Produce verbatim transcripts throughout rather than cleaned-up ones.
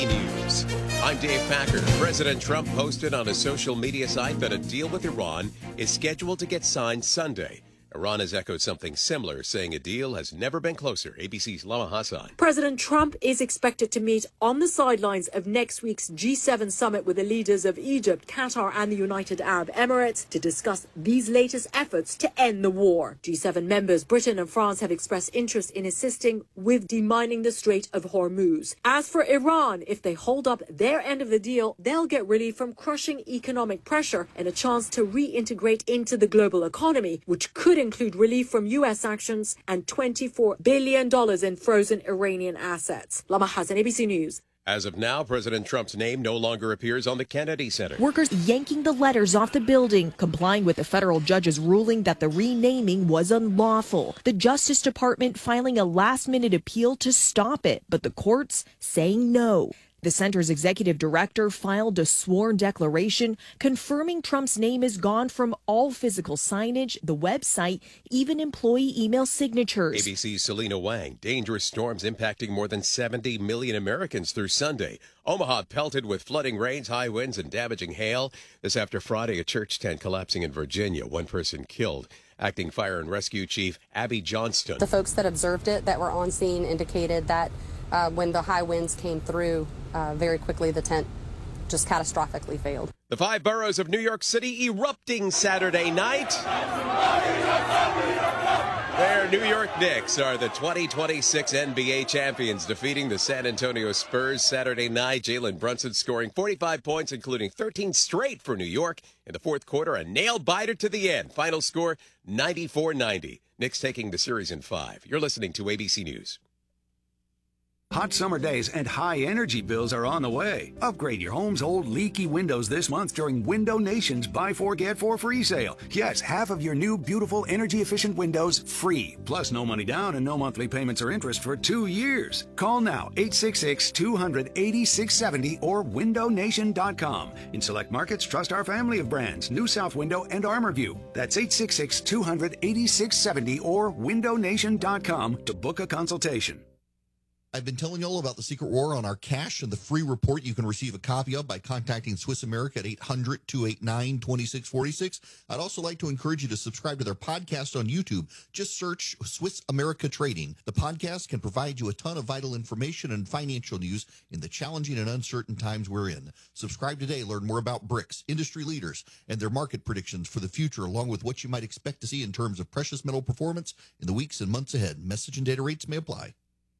News. I'm Dave Packer. President Trump posted on his social media site that a deal with Iran is scheduled to get signed Sunday. Iran has echoed something similar, saying a deal has never been closer. A B C's Lama Hassan. President Trump is expected to meet on the sidelines of next week's G seven summit with the leaders of Egypt, Qatar and the United Arab Emirates to discuss these latest efforts to end the war. G seven members Britain and France have expressed interest in assisting with demining the Strait of Hormuz. As for Iran, if they hold up their end of the deal, they'll get relief from crushing economic pressure and a chance to reintegrate into the global economy, which could include relief from U S actions and twenty-four billion dollars in frozen Iranian assets. Lama Hassan, A B C News. As of now, President Trump's name no longer appears on the Kennedy Center. Workers yanking the letters off the building, complying with the federal judge's ruling that the renaming was unlawful. The Justice Department filing a last-minute appeal to stop it, but the courts saying no. The center's executive director filed a sworn declaration confirming Trump's name is gone from all physical signage, the website, even employee email signatures. A B C's Selena Wang. Dangerous storms impacting more than seventy million Americans through Sunday. Omaha pelted with flooding rains, high winds, and damaging hail. This after Friday, a church tent collapsing in Virginia. One person killed. Acting Fire and Rescue Chief Abby Johnston. The folks that observed it that were on scene indicated that uh, when the high winds came through, uh, very quickly the tent just catastrophically failed. The five boroughs of New York City erupting Saturday night. Their New York Knicks are the twenty twenty-six N B A champions, defeating the San Antonio Spurs Saturday night. Jalen Brunson scoring forty-five points, including thirteen straight for New York. In the fourth quarter, a nail-biter to the end. Final score, ninety-four ninety. Knicks taking the series in five. You're listening to A B C News. Hot summer days and high energy bills are on the way. Upgrade your home's old leaky windows this month during Window Nation's Buy Four Get Four free sale. Yes, half of your new beautiful energy efficient windows free. Plus no money down and no monthly payments or interest for two years. Call now eight six six, two hundred, eighty-six seventy or window nation dot com. In select markets, trust our family of brands, New South Window and ArmorView. That's eight six six, two hundred, eighty-six seventy or window nation dot com to book a consultation. I've been telling you all about the Secret War on our cash and the free report you can receive a copy of by contacting Swiss America at eight hundred, two eight nine, two six four six. I'd also like to encourage you to subscribe to their podcast on YouTube. Just search Swiss America Trading. The podcast can provide you a ton of vital information and financial news in the challenging and uncertain times we're in. Subscribe today. Learn more about BRICS, industry leaders, and their market predictions for the future, along with what you might expect to see in terms of precious metal performance in the weeks and months ahead. Message and data rates may apply.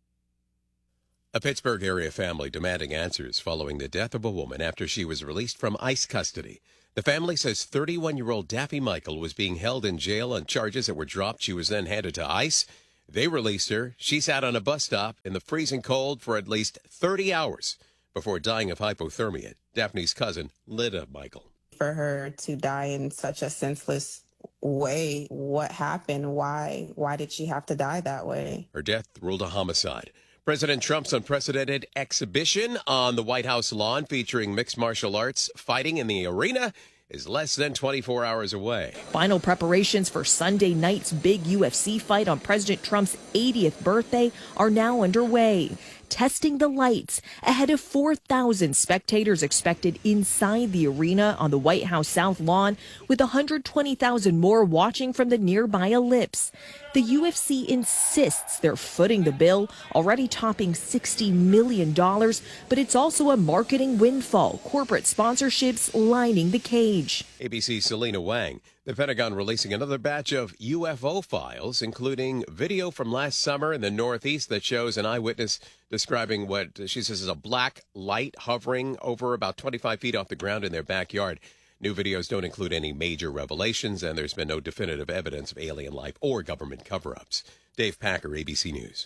A Pittsburgh area family demanding answers following the death of a woman after she was released from ICE custody. The family says thirty-one-year-old Daffy Michael was being held in jail on charges that were dropped. She was then handed to ICE. They released her. She sat on a bus stop in the freezing cold for at least thirty hours before dying of hypothermia. Daphne's cousin, Lyda Michael. For her to die in such a senseless way, what happened? Why? Why did she have to die that way? Her death ruled a homicide. President Trump's unprecedented exhibition on the White House lawn featuring mixed martial arts fighting in the arena is less than twenty-four hours away. Final preparations for Sunday night's big U F C fight on President Trump's eightieth birthday are now underway. Testing the lights ahead of four thousand spectators expected inside the arena on the White House South Lawn, with one hundred twenty thousand more watching from the nearby ellipse. The U F C insists they're footing the bill, already topping sixty million dollars, but it's also a marketing windfall, corporate sponsorships lining the cage. A B C's Selena Wang. The Pentagon releasing another batch of U F O files, including video from last summer in the Northeast that shows an eyewitness describing what she says is a black light hovering over about twenty-five feet off the ground in their backyard. New videos don't include any major revelations, and there's been no definitive evidence of alien life or government cover-ups. Dave Packer, A B C News.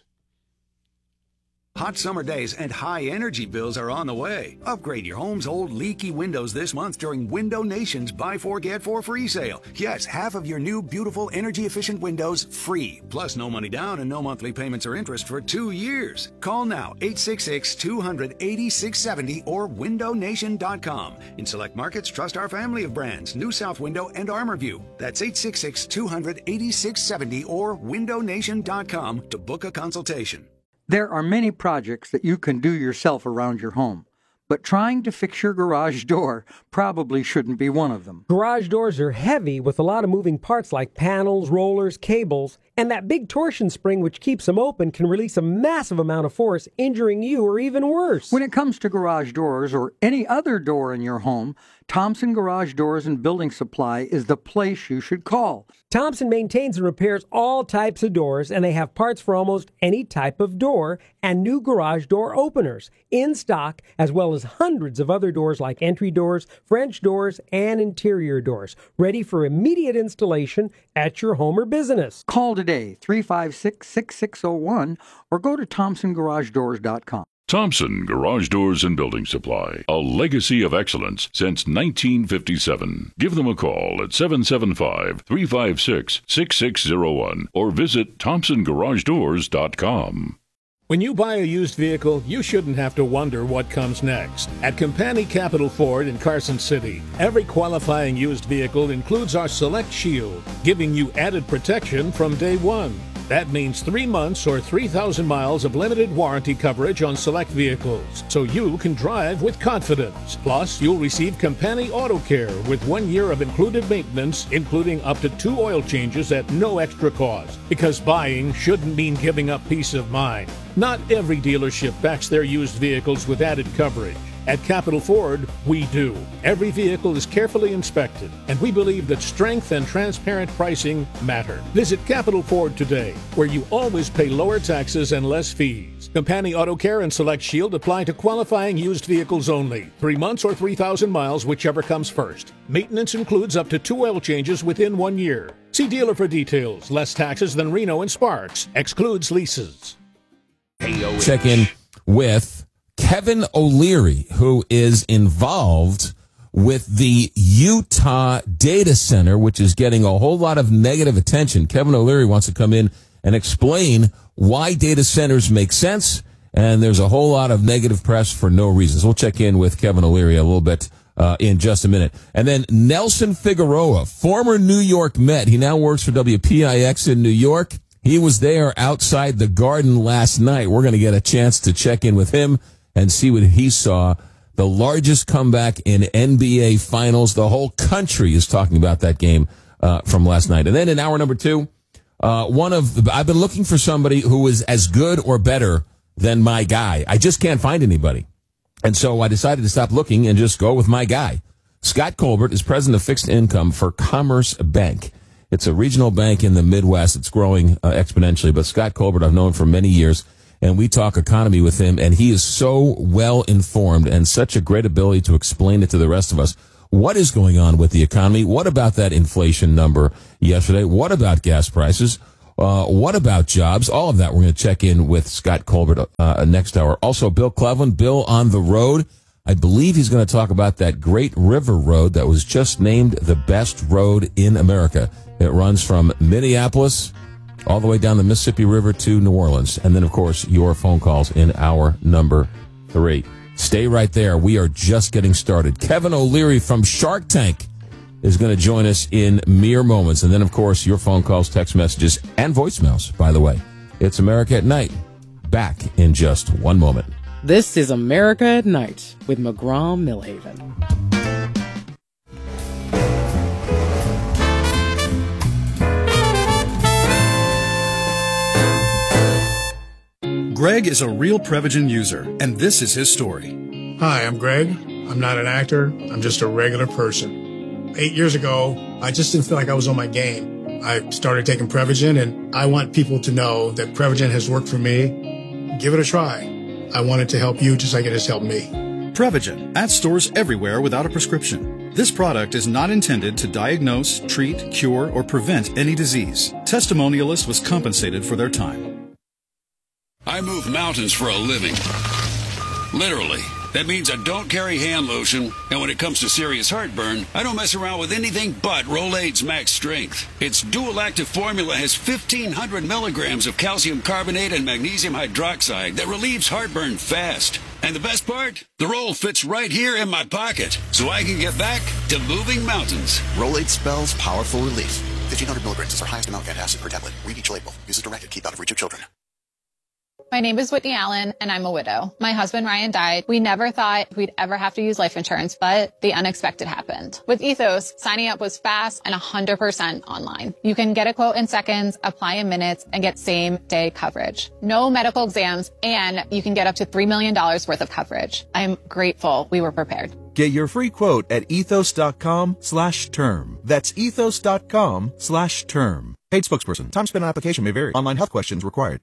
Hot summer days and high energy bills are on the way. Upgrade your home's old leaky windows this month during Window Nation's Buy Four Get Four free sale. Yes, half of your new beautiful energy efficient windows free. Plus no money down and no monthly payments or interest for two years. Call now eight six six, two hundred, eighty-six seventy or window nation dot com. In select markets, trust our family of brands, New South Window and ArmorView. That's eight six six, two hundred, eighty-six seventy or window nation dot com to book a consultation. There are many projects that you can do yourself around your home, but trying to fix your garage door probably shouldn't be one of them. Garage doors are heavy with a lot of moving parts like panels, rollers, cables, and that big torsion spring which keeps them open can release a massive amount of force, injuring you or even worse. When it comes to garage doors or any other door in your home, Thompson Garage Doors and Building Supply is the place you should call. Thompson maintains and repairs all types of doors, and they have parts for almost any type of door and new garage door openers in stock, as well as hundreds of other doors like entry doors, French doors, and interior doors, ready for immediate installation at your home or business. Call today, three five six, six six zero one, or go to thompson garage doors dot com. Thompson Garage Doors and Building Supply, a legacy of excellence since nineteen fifty-seven. Give them a call at seven seven five, three five six, six six zero one or visit thompson garage doors dot com. When you buy a used vehicle, you shouldn't have to wonder what comes next. At Company Capital Ford in Carson City, every qualifying used vehicle includes our Select Shield, giving you added protection from day one. That means three months or three thousand miles of limited warranty coverage on select vehicles, so you can drive with confidence. Plus, you'll receive Company Auto Care with one year of included maintenance, including up to two oil changes at no extra cost. Because buying shouldn't mean giving up peace of mind. Not every dealership backs their used vehicles with added coverage. At Capital Ford, we do. Every vehicle is carefully inspected, and we believe that strength and transparent pricing matter. Visit Capital Ford today, where you always pay lower taxes and less fees. Company Auto Care and Select Shield apply to qualifying used vehicles only. Three months or three thousand miles, whichever comes first. Maintenance includes up to two oil changes within one year. See dealer for details. Less taxes than Reno and Sparks. Excludes leases. Check in with Kevin O'Leary, who is involved with the Utah data center, which is getting a whole lot of negative attention. Kevin O'Leary wants to come in and explain why data centers make sense, and there's a whole lot of negative press for no reasons. We'll check in with Kevin O'Leary a little bit uh, in just a minute. And then Nelson Figueroa, former New York Met. He now works for W P I X in New York. He was there outside the Garden last night. We're going to get a chance to check in with him and see what he saw. The largest comeback in N B A Finals. The whole country is talking about that game uh, from last night. And then in hour number two, uh, one of the, I've been looking for somebody who is as good or better than my guy. I just can't find anybody. And so I decided to stop looking and just go with my guy. Scott Colbert is president of fixed income for Commerce Bank. It's a regional bank in the Midwest. It's growing uh, exponentially. But Scott Colbert, I've known for many years. And we talk economy with him, and he is so well informed and such a great ability to explain it to the rest of us. What is going on with the economy? What about that inflation number yesterday? What about gas prices? Uh, what about jobs? All of that we're going to check in with Scott Colbert uh, next hour. Also, Bill Cleveland, Bill on the road. I believe he's going to talk about that great river road that was just named the best road in America. It runs from Minneapolis all the way down the Mississippi River to New Orleans. And then, of course, your phone calls in hour number three. Stay right there. We are just getting started. Kevin O'Leary from Shark Tank is going to join us in mere moments. And then, of course, your phone calls, text messages, and voicemails, by the way. It's America at Night. Back in just one moment. This is America at Night with McGraw-Millhaven. Greg is a real Prevagen user, and this is his story. Hi, I'm Greg. I'm not an actor. I'm just a regular person. Eight years ago, I just didn't feel like I was on my game. I started taking Prevagen, and I want people to know that Prevagen has worked for me. Give it a try. I want it to help you just like it has helped me. Prevagen, at stores everywhere without a prescription. This product is not intended to diagnose, treat, cure, or prevent any disease. Testimonialist was compensated for their time. I move mountains for a living. Literally. That means I don't carry hand lotion, and when it comes to serious heartburn, I don't mess around with anything but Rolaids Max Strength. Its dual-active formula has fifteen hundred milligrams of calcium carbonate and magnesium hydroxide that relieves heartburn fast. And the best part? The roll fits right here in my pocket, so I can get back to moving mountains. Rolaids spells powerful relief. fifteen hundred milligrams is our highest amount of antacid per tablet. Read each label. Use as directed. Keep out of reach of children. My name is Whitney Allen, and I'm a widow. My husband, Ryan, died. We never thought we'd ever have to use life insurance, but the unexpected happened. With Ethos, signing up was fast and one hundred percent online. You can get a quote in seconds, apply in minutes, and get same-day coverage. No medical exams, and you can get up to three million dollars worth of coverage. I'm grateful we were prepared. Get your free quote at ethos.com slash term. That's ethos.com slash term. Paid spokesperson. Time spent on application may vary. Online health questions required.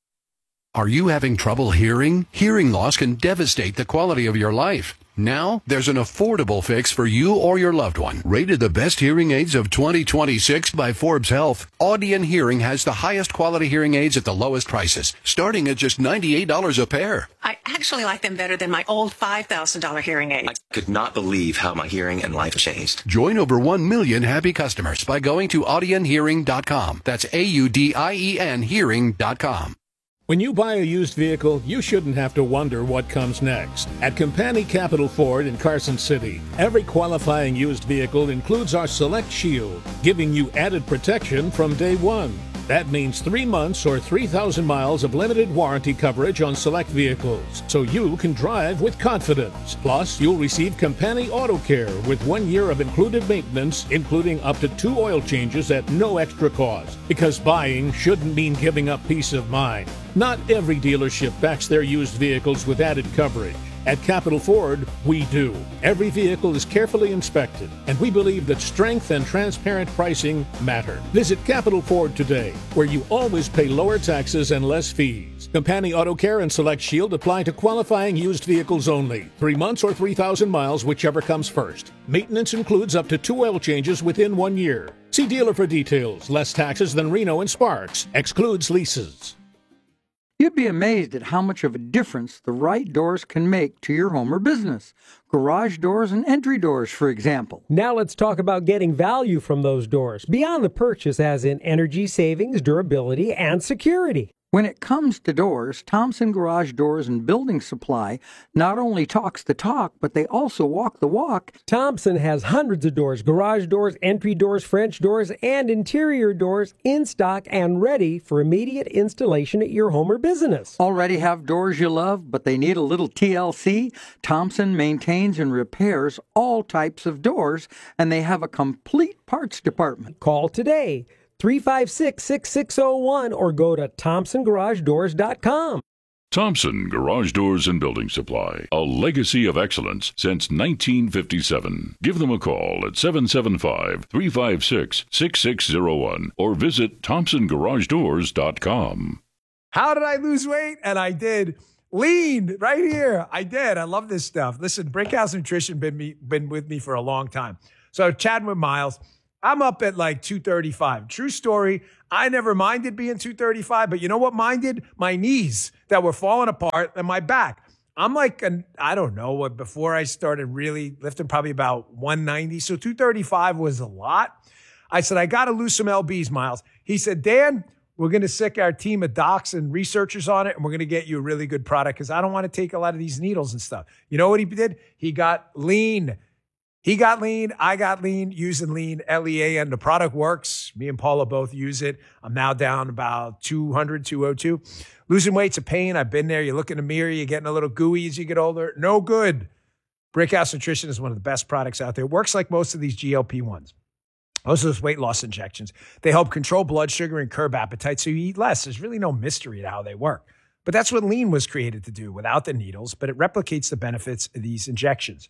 Are you having trouble hearing? Hearing loss can devastate the quality of your life. Now, there's an affordable fix for you or your loved one. Rated the best hearing aids of twenty twenty-six by Forbes Health, Audion Hearing has the highest quality hearing aids at the lowest prices, starting at just ninety-eight dollars a pair. I actually like them better than my old five thousand dollars hearing aids. I could not believe how my hearing and life changed. Join over one million happy customers by going to audion hearing dot com. That's A U D I E N hearing dot com. When you buy a used vehicle, you shouldn't have to wonder what comes next. At Company Capital Ford in Carson City, every qualifying used vehicle includes our Select Shield, giving you added protection from day one. That means three months or three thousand miles of limited warranty coverage on select vehicles, so you can drive with confidence. Plus, you'll receive Company Auto Care with one year of included maintenance, including up to two oil changes at no extra cost. Because buying shouldn't mean giving up peace of mind. Not every dealership backs their used vehicles with added coverage. At Capital Ford, we do. Every vehicle is carefully inspected, and we believe that strength and transparent pricing matter. Visit Capital Ford today, where you always pay lower taxes and less fees. Company Auto Care and Select Shield apply to qualifying used vehicles only. Three months or three thousand miles, whichever comes first. Maintenance includes up to two oil changes within one year. See dealer for details. Less taxes than Reno and Sparks. Excludes leases. You'd be amazed at how much of a difference the right doors can make to your home or business. Garage doors and entry doors, for example. Now let's talk about getting value from those doors, beyond the purchase as in energy savings, durability, and security. When it comes to doors, Thompson Garage Doors and Building Supply not only talks the talk, but they also walk the walk. Thompson has hundreds of doors, garage doors, entry doors, French doors, and interior doors in stock and ready for immediate installation at your home or business. Already have doors you love, but they need a little T L C? Thompson maintains and repairs all types of doors, and they have a complete parts department. Call today. three five six, six six zero one or go to thompson garage doors dot com. Thompson Garage Doors and Building Supply, a legacy of excellence since nineteen fifty-seven. Give them a call at seven seven five, three five six, six six zero one or visit thompson garage doors dot com. How did I lose weight? And I did. Lean right here. I did. I love this stuff. Listen, Brickhouse Nutrition been me, been with me for a long time. So chatting with Miles, I'm up at like two thirty-five. True story. I never minded being two thirty-five, but you know what minded? My knees that were falling apart and my back. I'm like, an, I don't know, what before I started really lifting, probably about one ninety. So two thirty-five was a lot. I said, I got to lose some L Bs, Miles. He said, Dan, we're going to sick our team of docs and researchers on it, and we're going to get you a really good product because I don't want to take a lot of these needles and stuff. You know what he did? He got lean. He got lean. I got lean using lean, L E A, and the product works. Me and Paula both use it. I'm now down about two hundred, two oh two. Losing weight's a pain. I've been there. You look in the mirror, you're getting a little gooey as you get older. No good. Brickhouse Nutrition is one of the best products out there. It works like most of these G L P ones. Most of those weight loss injections. They help control blood sugar and curb appetite so you eat less. There's really no mystery to how they work. But that's what lean was created to do without the needles, but it replicates the benefits of these injections.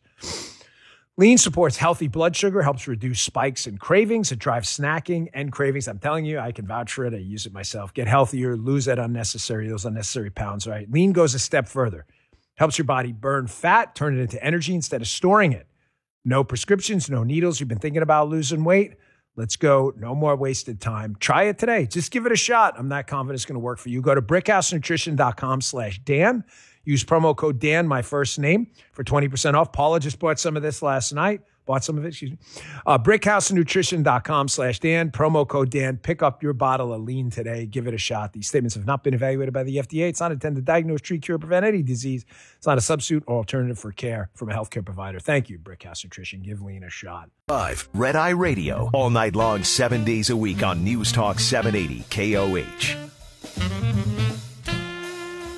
Lean supports healthy blood sugar, helps reduce spikes and cravings. It drives snacking and cravings. I'm telling you, I can vouch for it. I use it myself. Get healthier, lose that unnecessary, those unnecessary pounds, right? Lean goes a step further. Helps your body burn fat, turn it into energy instead of storing it. No prescriptions, no needles. You've been thinking about losing weight? Let's go. No more wasted time. Try it today. Just give it a shot. I'm not confident it's going to work for you. Go to brickhouse nutrition dot com slash Dan. Use promo code Dan, my first name, for twenty percent off. Paula just bought some of this last night. Bought some of it, excuse me. Uh, brickhouse nutrition dot com slash Dan. Promo code Dan. Pick up your bottle of lean today. Give it a shot. These statements have not been evaluated by the F D A. It's not intended to diagnose, treat, cure, prevent any disease. It's not a substitute or alternative for care from a healthcare provider. Thank you, Brickhouse Nutrition. Give lean a shot. Live, Red Eye Radio, all night long, seven days a week on News Talk seven eighty K O H.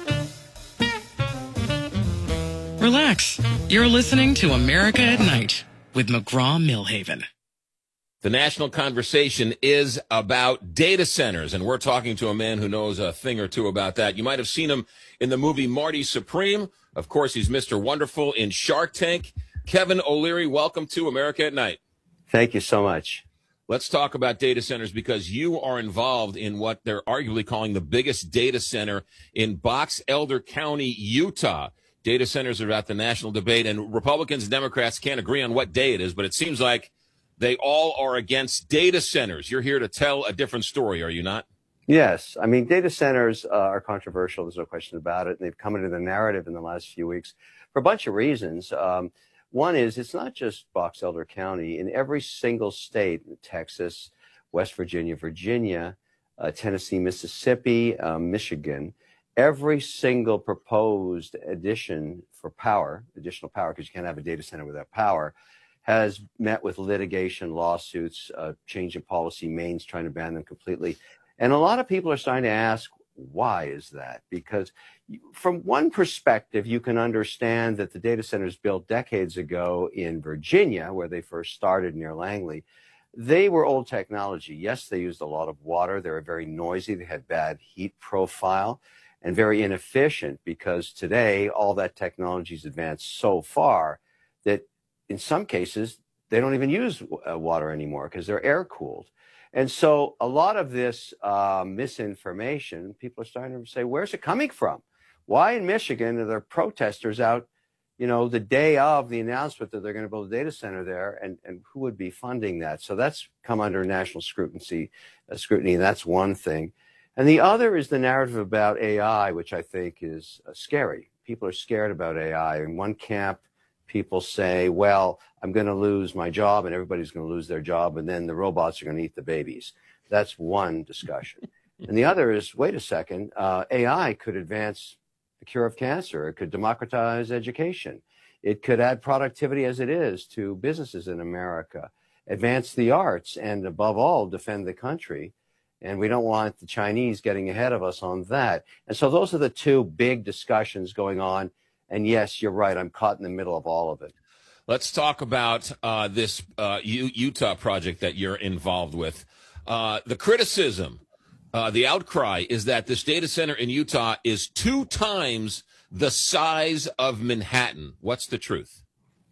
Relax. You're listening to America at Night with McGraw-Millhaven. The national conversation is about data centers, and we're talking to a man who knows a thing or two about that. You might have seen him in the movie Marty Supreme. Of course, he's Mister Wonderful in Shark Tank. Kevin O'Leary, welcome to America at Night. Thank you so much. Let's talk about data centers because you are involved in what they're arguably calling the biggest data center in Box Elder County, Utah. Data centers are at the national debate, and Republicans and Democrats can't agree on what day it is, but it seems like they all are against data centers. You're here to tell a different story, are you not? Yes. I mean, data centers uh, are controversial. There's no question about it. And they've come into the narrative in the last few weeks for a bunch of reasons. Um, one is it's not just Box Elder County. In every single state, Texas, West Virginia, Virginia, uh, Tennessee, Mississippi, uh, Michigan, every single proposed addition for power, additional power, because you can't have a data center without power, has met with litigation, lawsuits, uh, change in policy, Maine's trying to ban them completely. And a lot of people are starting to ask, why is that? Because from one perspective, you can understand that the data centers built decades ago in Virginia, where they first started near Langley, they were old technology. Yes, they used a lot of water. They were very noisy. They had bad heat profile and very inefficient because today all that technology's advanced so far that in some cases they don't even use uh, water anymore because they're air cooled. And so a lot of this uh, misinformation, people are starting to say, where's it coming from? Why in Michigan are there protesters out, you know, the day of the announcement that they're going to build a data center there, and, and who would be funding that? So that's come under national scrutiny, uh, scrutiny, and that's one thing. And the other is the narrative about A I, which I think is uh, scary. People are scared about A I. In one camp, people say, well, I'm going to lose my job and everybody's going to lose their job, and then the robots are going to eat the babies. That's one discussion. And the other is, wait a second, uh, A I could advance the cure of cancer. It could democratize education. It could add productivity as it is to businesses in America, advance the arts, and above all, defend the country. And we don't want the Chinese getting ahead of us on that. And so those are the two big discussions going on. And yes, you're right. I'm caught in the middle of all of it. Let's talk about uh, this uh, U- Utah project that you're involved with. Uh, the criticism, uh, the outcry is that this data center in Utah is two times the size of Manhattan. What's the truth?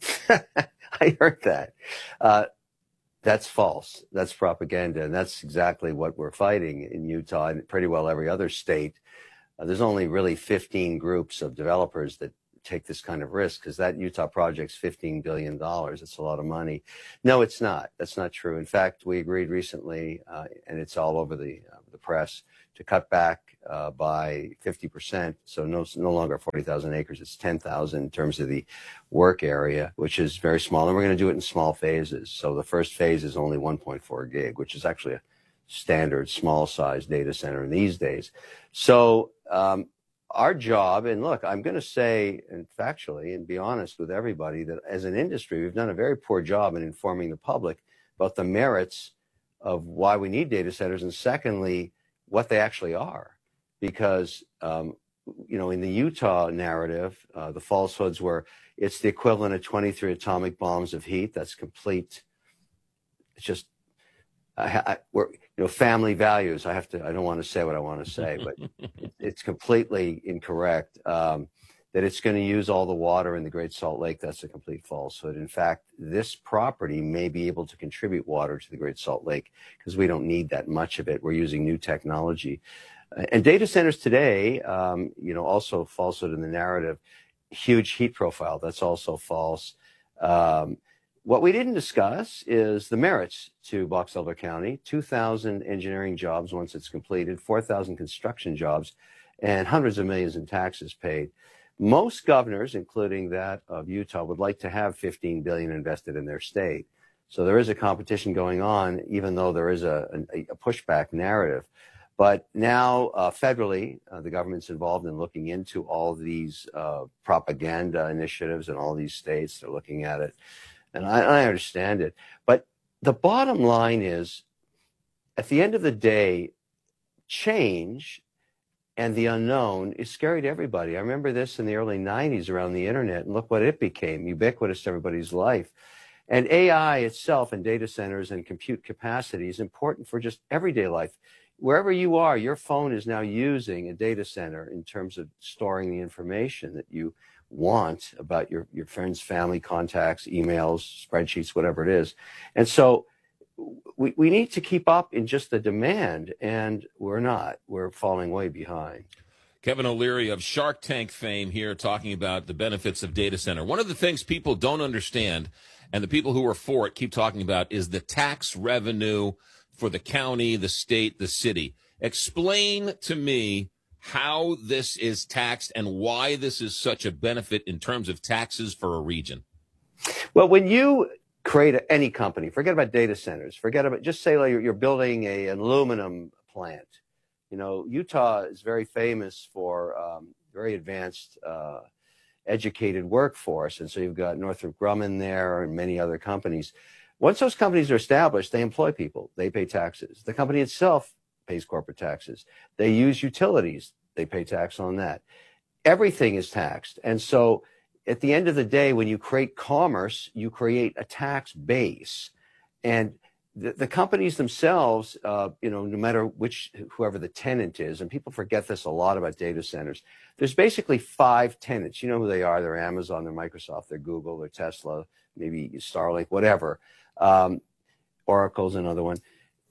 I heard that. Uh, That's false. That's propaganda. And that's exactly what we're fighting in Utah and pretty well every other state. Uh, there's only really fifteen groups of developers that take this kind of risk because that Utah project's fifteen billion dollars. It's a lot of money. No, it's not. That's not true. In fact, we agreed recently, uh, and it's all over the, uh, the press, to cut back uh, by fifty percent. So no, no longer forty thousand acres. It's ten thousand in terms of the work area, which is very small. And we're going to do it in small phases. So the first phase is only one point four gig, which is actually a standard small size data center in these days. So um, our job, and look, I'm going to say, and factually, and be honest with everybody, that as an industry, we've done a very poor job in informing the public about the merits of why we need data centers, and secondly, what they actually are. Because, um, you know, in the Utah narrative, uh, the falsehoods were it's the equivalent of twenty-three atomic bombs of heat. That's complete. It's just, I, I, we're, you know, family values. I have to, I don't want to say what I want to say, but it's completely incorrect. Um, that it's going to use all the water in the Great Salt Lake. That's a complete falsehood. In fact, this property may be able to contribute water to the Great Salt Lake because we don't need that much of it. We're using new technology. Uh, and data centers today, um, you know, also falsehood in the narrative, huge heat profile. That's also false. Um, what we didn't discuss is the merits to Box Elder County, two thousand engineering jobs once it's completed, four thousand construction jobs, and hundreds of millions in taxes paid. Most governors, including that of Utah, would like to have fifteen billion dollars invested in their state. So there is a competition going on, even though there is a, a, a pushback narrative. But now, uh, federally, uh, the government's involved in looking into all these uh, propaganda initiatives in all these states. They're looking at it, and I, I understand it. But the bottom line is, at the end of the day, change and the unknown is scary to everybody. I remember this in the early nineties around the internet, and look what it became, ubiquitous to everybody's life. And A I itself and data centers and compute capacity is important for just everyday life. Wherever you are, your phone is now using a data center in terms of storing the information that you want about your, your friends, family, contacts, emails, spreadsheets, whatever it is. And so we, we need to keep up in just the demand, and we're not. We're falling way behind. Kevin O'Leary of Shark Tank fame here talking about the benefits of data center. One of the things people don't understand, and the people who are for it keep talking about, is the tax revenue for the county, the state, the city. Explain to me how this is taxed and why this is such a benefit in terms of taxes for a region. Well, when you create a, any company, forget about data centers, forget about, just say like you're, you're building a, an aluminum plant. You know, Utah is very famous for um, very advanced, uh, educated workforce. And so you've got Northrop Grumman there and many other companies. Once those companies are established, they employ people. They pay taxes. The company itself pays corporate taxes. They use utilities. They pay tax on that. Everything is taxed. And so at the end of the day, when you create commerce, you create a tax base. And the, the companies themselves, uh, you know, no matter which, whoever the tenant is, and people forget this a lot about data centers, there's basically five tenants. You know who they are. They're Amazon, they're Microsoft, they're Google, they're Tesla, maybe Starlink, whatever. Um, Oracle's another one.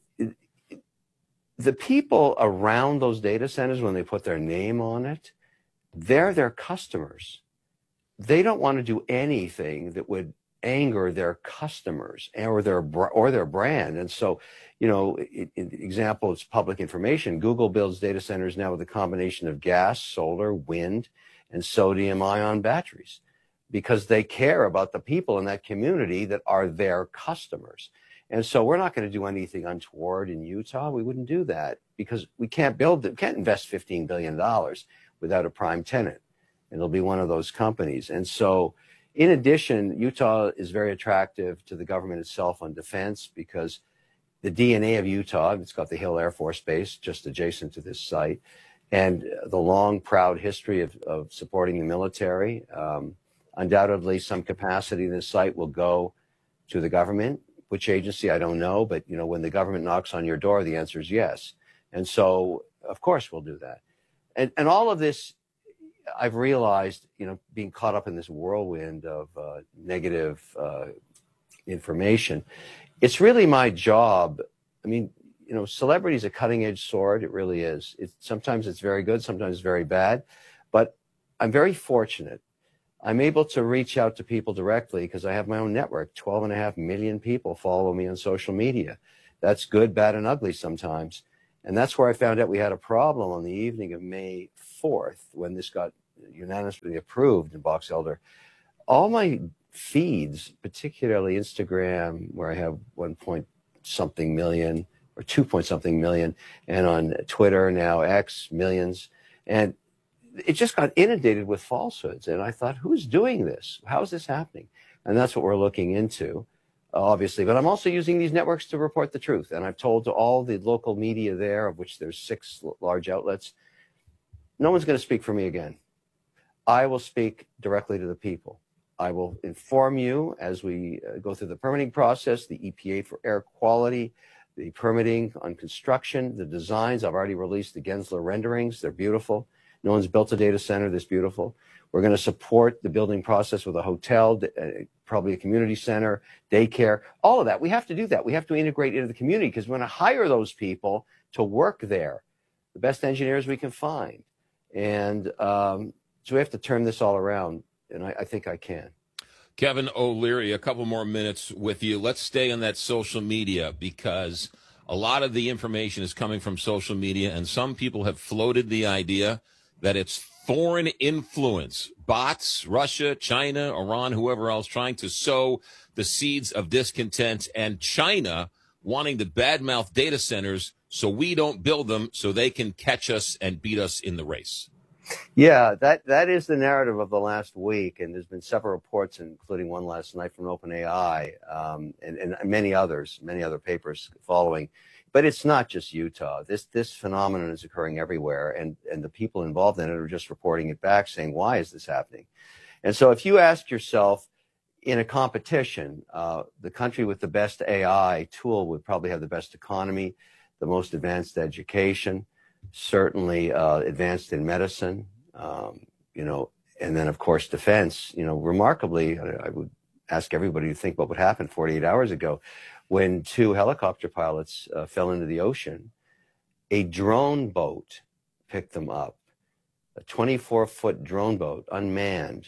The people around those data centers, when they put their name on it, they're their customers. They don't want to do anything that would anger their customers or their or their brand. And so, you know, it, it, example, it's public information. Google builds data centers now with a combination of gas, solar, wind, and sodium ion batteries because they care about the people in that community that are their customers. And so we're not going to do anything untoward in Utah. We wouldn't do that because we can't build it, can't invest fifteen billion dollars without a prime tenant. It'll be one of those companies. And so in addition, Utah is very attractive to the government itself on defense because the D N A of Utah, it's got the Hill Air Force Base just adjacent to this site, and the long, proud history of, of supporting the military. Um, undoubtedly, some capacity in this site will go to the government. Which agency, I don't know, but you know, when the government knocks on your door, the answer is yes. And so, of course, we'll do that. And and all of this, I've realized, you know, being caught up in this whirlwind of uh, negative uh, information, it's really my job. I mean, you know, celebrity is a cutting-edge sword. It really is. It, sometimes it's very good, sometimes it's very bad. But I'm very fortunate. I'm able to reach out to people directly because I have my own network. twelve and a half million people follow me on social media. That's good, bad, and ugly sometimes. And that's where I found out we had a problem on the evening of May fourth when this got unanimously approved in Box Elder. All my feeds, particularly Instagram, where I have one point something million or two point something million, and on Twitter now, X, millions. And it just got inundated with falsehoods. And I thought, who's doing this? How is this happening? And that's what we're looking into, obviously. But I'm also using these networks to report the truth. And I've told to all the local media there, of which there's six large outlets, no one's going to speak for me again. I will speak directly to the people. I will inform you as we uh, go through the permitting process, the E P A for air quality, the permitting on construction, the designs. I've already released the Gensler renderings. They're beautiful. No one's built a data center this beautiful. We're going to support the building process with a hotel, uh, probably a community center, daycare, all of that. We have to do that. We have to integrate into the community because we're going to hire those people to work there, the best engineers we can find. And um, so we have to turn this all around, and I, I think I can. Kevin O'Leary, a couple more minutes with you. Let's stay on that social media because a lot of the information is coming from social media, and some people have floated the idea that it's foreign influence, bots, Russia, China, Iran, whoever else, trying to sow the seeds of discontent, and China wanting to badmouth data centers so we don't build them so they can catch us and beat us in the race. Yeah, that, that is the narrative of the last week, and there's been several reports, including one last night from OpenAI, um, and, and many others, many other papers following. But it's not just Utah. This this phenomenon is occurring everywhere, and, and the people involved in it are just reporting it back, saying, why is this happening? And so if you ask yourself, in a competition, uh, the country with the best A I tool would probably have the best economy, the most advanced education, certainly uh, advanced in medicine, um, you know, and then, of course, defense. You know, remarkably, I, I would ask everybody to think what would happen forty-eight hours ago when two helicopter pilots uh, fell into the ocean. A drone boat picked them up, a twenty-four foot drone boat, unmanned,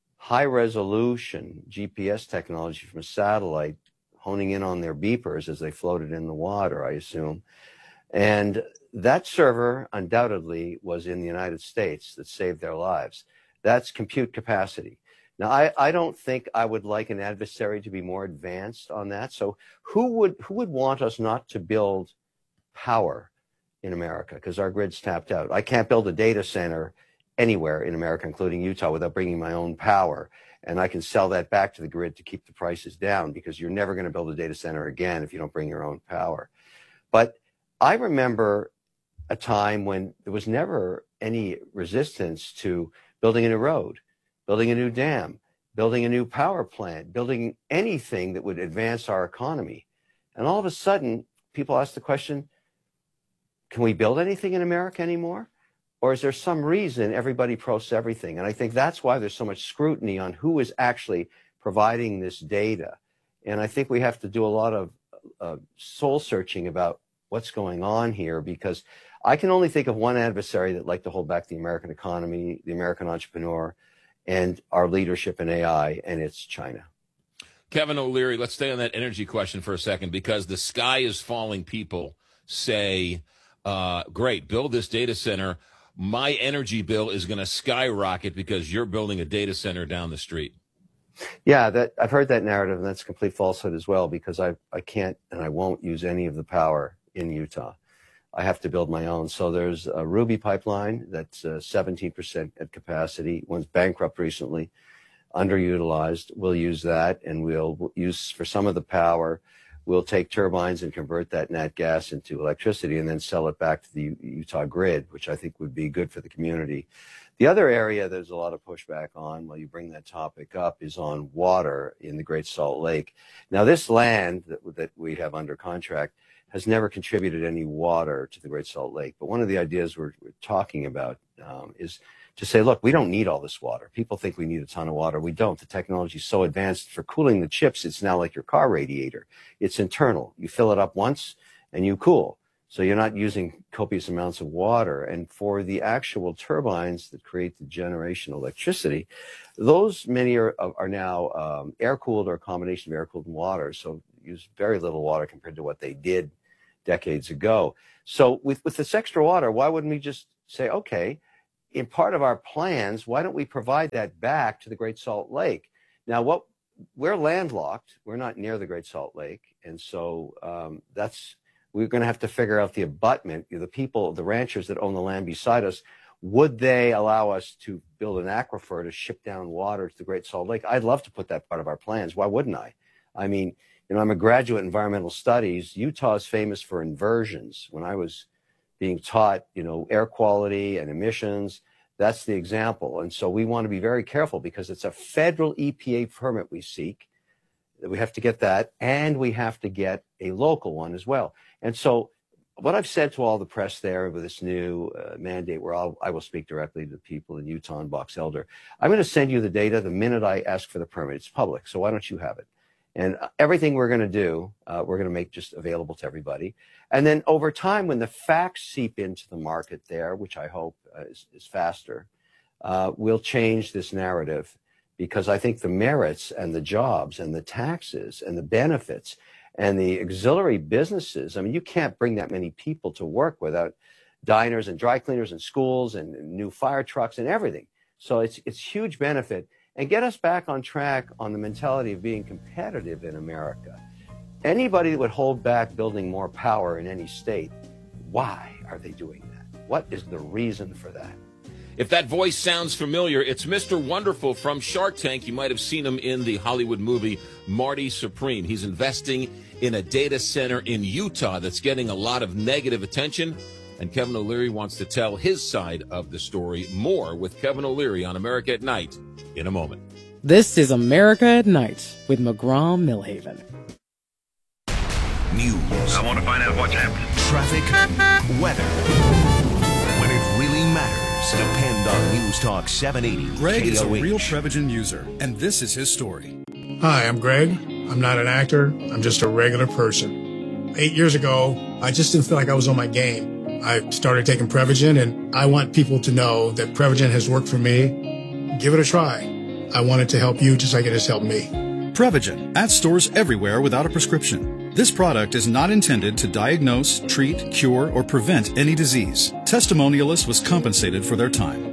high-resolution G P S technology from a satellite honing in on their beepers as they floated in the water, I assume. And that server undoubtedly was in the United States that saved their lives. That's compute capacity. Now, I, I don't think I would like an adversary to be more advanced on that. So who would who would want us not to build power in America? Because our grid's tapped out. I can't build a data center anywhere in America, including Utah, without bringing my own power. And I can sell that back to the grid to keep the prices down, because you're never going to build a data center again if you don't bring your own power. But I remember a time when there was never any resistance to building a new road, building a new dam, building a new power plant, building anything that would advance our economy. And all of a sudden, people ask the question, can we build anything in America anymore? Or is there some reason everybody protests everything? And I think that's why there's so much scrutiny on who is actually providing this data. And I think we have to do a lot of uh, soul searching about what's going on here, because I can only think of one adversary that like to hold back the American economy, the American entrepreneur, and our leadership in A I, and it's China. Kevin O'Leary, let's stay on that energy question for a second, because the sky is falling people say, uh, great, build this data center. My energy bill is going to skyrocket because you're building a data center down the street. Yeah, that I've heard that narrative, and that's complete falsehood as well, because I, I can't and I won't use any of the power in Utah. I have to build my own. So there's a Ruby pipeline that's uh, seventeen percent at capacity. One's bankrupt recently, underutilized. We'll use that, and we'll use for some of the power. We'll take turbines and convert that nat gas into electricity and then sell it back to the Utah grid, which I think would be good for the community. The other area there's a lot of pushback on, while you bring that topic up, is on water in the Great Salt Lake. Now, this land that, that we have under contract has never contributed any water to the Great Salt Lake. But one of the ideas we're, we're talking about um, is to say, look, we don't need all this water. People think we need a ton of water. We don't. The technology is so advanced for cooling the chips, it's now like your car radiator. It's internal. You fill it up once and you cool. So you're not using copious amounts of water. And for the actual turbines that create the generation of electricity, those many are, are now um, air-cooled or a combination of air-cooled and water. So use very little water compared to what they did decades ago. So with, with this extra water, why wouldn't we just say, okay, in part of our plans, why don't we provide that back to the Great Salt Lake? Now, what we're landlocked. We're not near the Great Salt Lake. And so um, that's, we're going to have to figure out the abutment, the people, the ranchers that own the land beside us. Would they allow us to build an aquifer to ship down water to the Great Salt Lake? I'd love to put that part of our plans. Why wouldn't I? I mean, you know, I'm a graduate in environmental studies. Utah is famous for inversions. When I was being taught, you know, air quality and emissions, that's the example. And so we want to be very careful because it's a federal E P A permit we seek. We have to get that, and we have to get a local one as well. And so what I've said to all the press there with this new uh, mandate where I'll, I will speak directly to people in Utah and Box Elder, I'm going to send you the data the minute I ask for the permit. It's public, so why don't you have it? And everything we're going to do, uh, we're going to make just available to everybody. And then over time, when the facts seep into the market there, which I hope uh, is, is faster, uh, we'll change this narrative, because I think the merits and the jobs and the taxes and the benefits and the auxiliary businesses, I mean, you can't bring that many people to work without diners and dry cleaners and schools and new fire trucks and everything. So it's it's huge benefit. And get us back on track on the mentality of being competitive in America. Anybody that would hold back building more power in any state, why are they doing that? What is the reason for that? If that voice sounds familiar, it's Mister Wonderful from Shark Tank. You might have seen him in the Hollywood movie Marty Supreme. He's investing in a data center in Utah that's getting a lot of negative attention. And Kevin O'Leary wants to tell his side of the story. More with Kevin O'Leary on America at Night in a moment. This is America at Night with McGraw-Millhaven. News. I want to find out what's happening. Traffic. Weather. When it really matters, depend on News Talk seven eighty. Greg is a K O H. real Prevagen user, and this is his story. Hi, I'm Greg. I'm not an actor. I'm just a regular person. Eight years ago, I just didn't feel like I was on my game. I started taking Prevagen, and I want people to know that Prevagen has worked for me. Give it a try. I want it to help you just like it has helped me. Prevagen, at stores everywhere without a prescription. This product is not intended to diagnose, treat, cure, or prevent any disease. Testimonialists was compensated for their time.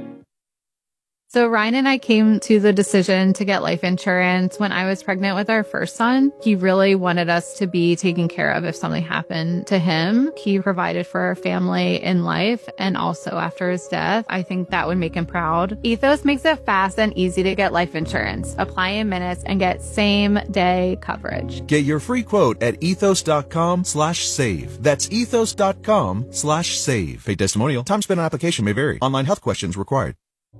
So Ryan and I came to the decision to get life insurance when I was pregnant with our first son. He really wanted us to be taken care of if something happened to him. He provided for our family in life and also after his death. I think that would make him proud. Ethos makes it fast and easy to get life insurance. Apply in minutes and get same day coverage. Get your free quote at ethos.com slash save. That's ethos.com slash save. Paid testimonial. Time spent on application may vary. Online health questions required.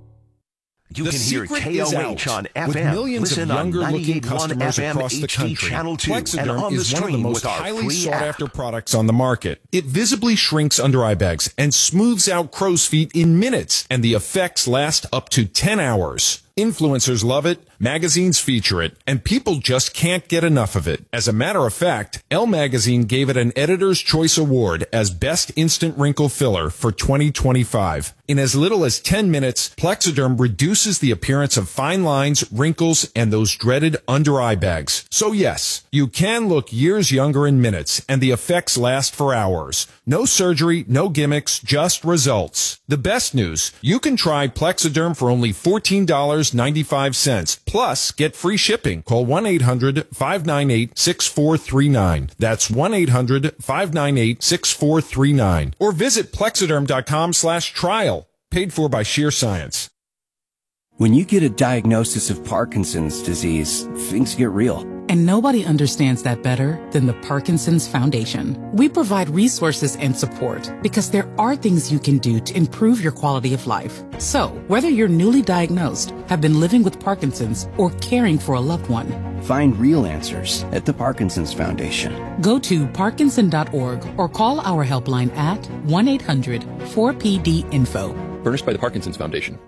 You the can hear secret K O H is out. on F M. With millions Listen of on younger-looking ninety-eight point one customers F M across the H D country, Channel two, and Plexiderm on the is one of the stream most with our highly free sought-after app. products on the market. It visibly shrinks under-eye bags and smooths out crow's feet in minutes, and the effects last up to ten hours. Influencers love it, magazines feature it, and people just can't get enough of it. As a matter of fact, Elle Magazine gave it an Editor's Choice Award as Best Instant Wrinkle Filler for twenty twenty-five. In as little as ten minutes, Plexiderm reduces the appearance of fine lines, wrinkles, and those dreaded under-eye bags. So yes, you can look years younger in minutes, and the effects last for hours. No surgery, no gimmicks, just results. The best news, you can try Plexiderm for only fourteen dollars and ninety-five cents. Plus, get free shipping. Call one eight hundred five nine eight six four three nine. That's one eight hundred five nine eight six four three nine. Or visit plexiderm.com slash trial. Paid for by Sheer Science. When you get a diagnosis of Parkinson's disease, things get real. And nobody understands that better than the Parkinson's Foundation. We provide resources and support because there are things you can do to improve your quality of life. So, whether you're newly diagnosed, have been living with Parkinson's, or caring for a loved one, find real answers at the Parkinson's Foundation. Go to parkinson dot org or call our helpline at one eight hundred four P D info. Furnished by the Parkinson's Foundation.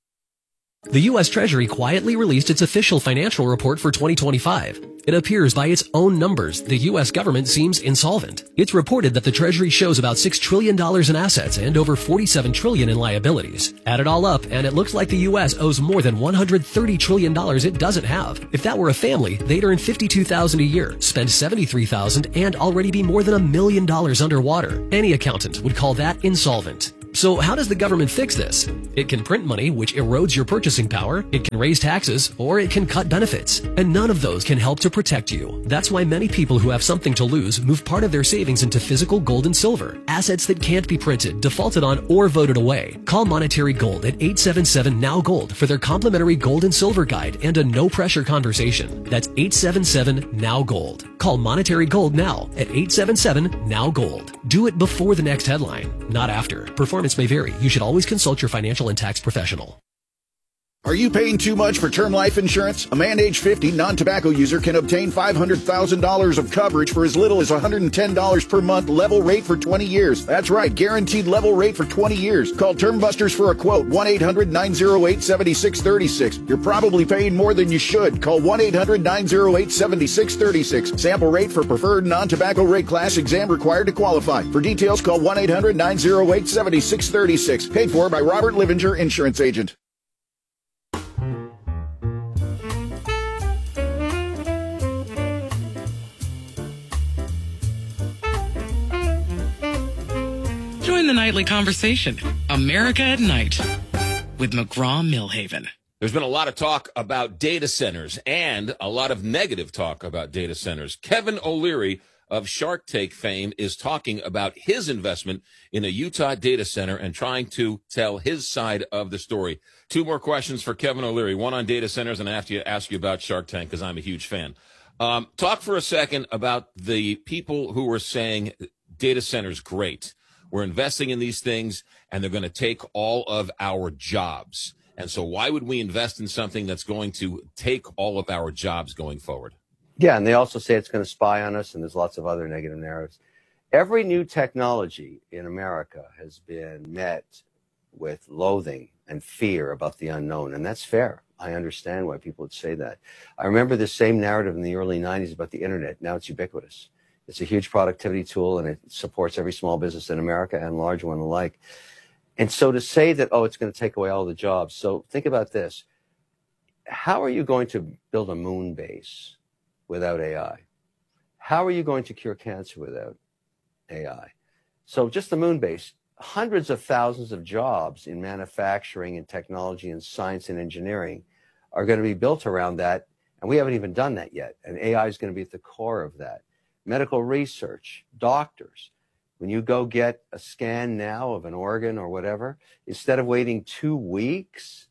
The U S Treasury quietly released its official financial report for twenty twenty-five. It appears by its own numbers, the U S government seems insolvent. It's reported that the Treasury shows about six trillion dollars in assets and over forty-seven trillion dollars in liabilities. Add it all up, and it looks like the U S owes more than one hundred thirty trillion dollars it doesn't have. If that were a family, they'd earn fifty-two thousand dollars a year, spend seventy-three thousand dollars, and already be more than a million dollars underwater. Any accountant would call that insolvent. So how does the government fix this? It can print money, which erodes your purchasing power, it can raise taxes, or it can cut benefits. And none of those can help to protect you. That's why many people who have something to lose move part of their savings into physical gold and silver, assets that can't be printed, defaulted on, or voted away. Call Monetary Gold at eight seven seven N O W Gold for their complimentary gold and silver guide and a no-pressure conversation. That's eight seven seven N O W Gold. Call Monetary Gold now at eight seven seven N O W Gold. Do it before the next headline, not after. Performance may vary. You should always consult your financial and tax professional. Are you paying too much for term life insurance? A man age fifty, non-tobacco user can obtain five hundred thousand dollars of coverage for as little as one hundred ten dollars per month, level rate for twenty years. That's right, guaranteed level rate for twenty years. Call Term Busters for a quote, one eight hundred nine oh eight seven six three six. You're probably paying more than you should. Call one eight hundred nine oh eight seven six three six. Sample rate for preferred non-tobacco rate class, exam required to qualify. For details, call one eight hundred nine oh eight seven six three six. Paid for by Robert Livinger, Insurance Agent. Join the nightly conversation, America at Night, with McGraw-Millhaven. There's been a lot of talk about data centers and a lot of negative talk about data centers. Kevin O'Leary of Shark Tank fame is talking about his investment in a Utah data center and trying to tell his side of the story. Two more questions for Kevin O'Leary, one on data centers, and I have to ask you about Shark Tank because I'm a huge fan. Um, talk for a second about the people who were saying data centers great. We're investing in these things, and they're going to take all of our jobs. And so why would we invest in something that's going to take all of our jobs going forward? Yeah, and they also say it's going to spy on us, and there's lots of other negative narratives. Every new technology in America has been met with loathing and fear about the unknown, and that's fair. I understand why people would say that. I remember the same narrative in the early nineties about the internet. Now it's ubiquitous. It's a huge productivity tool, and it supports every small business in America and large one alike. And so to say that, oh, it's going to take away all the jobs. So think about this. How are you going to build a moon base without A I? How are you going to cure cancer without A I? So just the moon base, hundreds of thousands of jobs in manufacturing and technology and science and engineering are going to be built around that. And we haven't even done that yet. And A I is going to be at the core of that. Medical research, doctors. When you go get a scan now of an organ or whatever, instead of waiting two weeks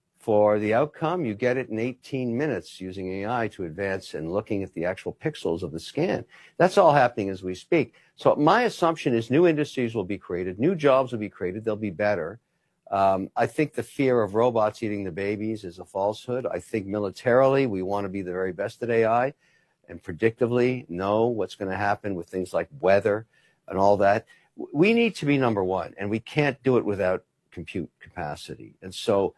for the outcome, you get it in eighteen minutes using A I to advance and looking at the actual pixels of the scan. That's all happening as we speak. So my assumption is new industries will be created, new jobs will be created, they'll be better. Um, I think the fear of robots eating the babies is a falsehood. I think militarily we want to be the very best at A I and predictively know what's going to happen with things like weather and all that. We need to be number one, and we can't do it without compute capacity. And so,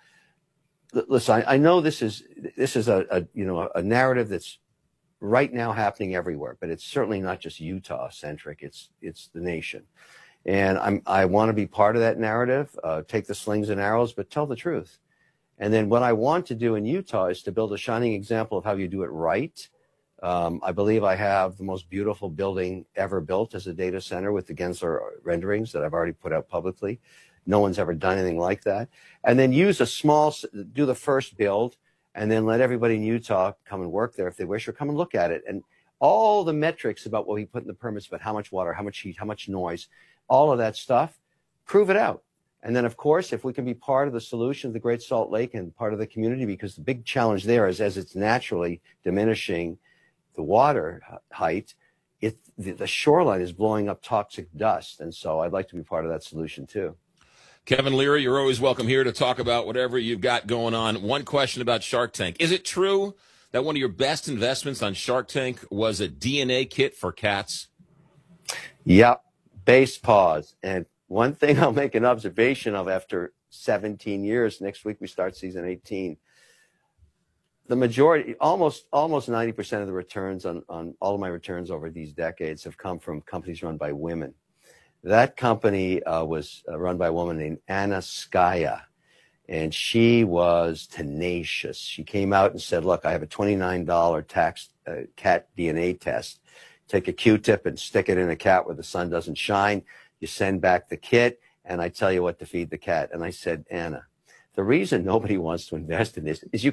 listen, I, I know this is this is a, a you know a narrative that's right now happening everywhere, but it's certainly not just Utah centric. It's it's the nation, and I'm I want to be part of that narrative. Uh, take the slings and arrows, but tell the truth. And then what I want to do in Utah is to build a shining example of how you do it right. Um, I believe I have the most beautiful building ever built as a data center with the Gensler renderings that I've already put out publicly. No one's ever done anything like that. And then use a small, do the first build, and then let everybody in Utah come and work there if they wish, or come and look at it. And all the metrics about what we put in the permits, about how much water, how much heat, how much noise, all of that stuff, prove it out. And then, of course, if we can be part of the solution of the Great Salt Lake and part of the community, because the big challenge there is as it's naturally diminishing the water height, it, the, the shoreline is blowing up toxic dust. And so I'd like to be part of that solution too. Kevin Leary, you're always welcome here to talk about whatever you've got going on. One question about Shark Tank. Is it true that one of your best investments on Shark Tank was a D N A kit for cats? Yep, base paws. And one thing I'll make an observation of after seventeen years, next week we start season eighteen. The majority, almost almost ninety percent of the returns on, on all of my returns over these decades have come from companies run by women. That company uh, was uh, run by a woman named Anna Skaya, and she was tenacious. She came out and said, look, I have a twenty-nine dollar tax uh, cat D N A test. Take a Q-tip and stick it in a cat where the sun doesn't shine. You send back the kit, and I tell you what to feed the cat. And I said, Anna, the reason nobody wants to invest in this is you